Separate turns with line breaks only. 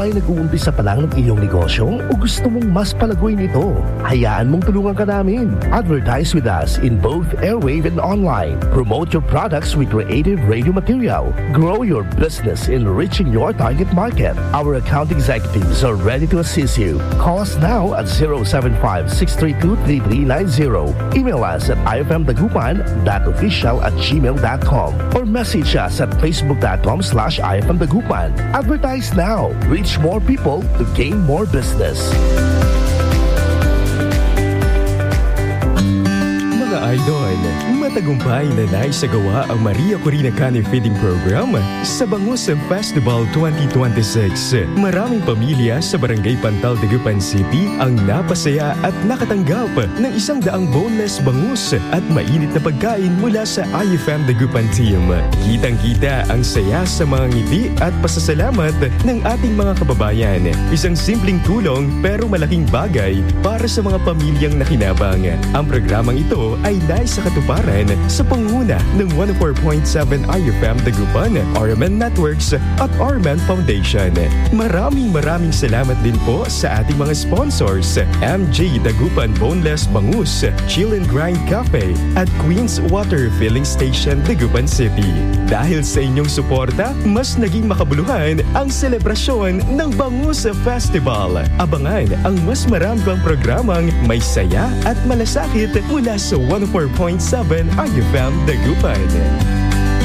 ba'y nag-uumpisa pa lang ng iyong negosyo o gusto mong mas palaguin ito? Hayaan mong tulungan ka namin. Advertise with us in both airwave and online. Promote your products with creative radio material. Grow your business in reaching your target market. Our account executives are ready to assist you. Call us now at 075-632-3390. Email us at ifmdagupan.official@gmail.com or message us at facebook.com/ifmdagupan. Advertise now. Reach more people to gain more business.
Mga idol, matagumpay na naisagawa ang Maria Corina Canny Feeding Program sa Bangus Festival 2026. Maraming pamilya sa Barangay Pantal, Dagupan City ang napasaya at nakatanggap ng 100 boneless bangus at mainit na pagkain mula sa IFM Dagupan Team. Kitang-kita ang saya sa mga ngiti at pasasalamat ng ating mga kababayan. Isang simpleng tulong pero malaking bagay para sa mga pamilyang nakinabang. Ang programang ito ay nais sa katuparan sa panguna ng 104.7 IFM Dagupan, RMN Networks at RMN Foundation. Maraming salamat din po sa ating mga sponsors, MJ Dagupan Boneless Bangus, Chill and Grind Cafe at Queen's Water Filling Station, Dagupan City. Dahil sa inyong suporta, mas naging makabuluhan ang selebrasyon ng Bangus Festival. Abangan ang mas marami pang programang may saya at malasakit mula sa 104.7 IFM Dagupan.